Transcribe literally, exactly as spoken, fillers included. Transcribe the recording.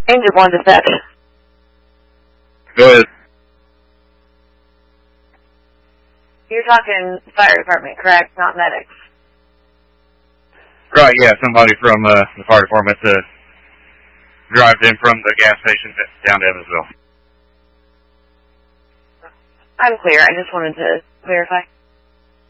Angel one dispatch. Go ahead. You're talking fire department, correct? Not medics. Right, yeah, somebody from uh, the fire department uh, drives in from the gas station down to Evansville. I'm clear. I just wanted to clarify.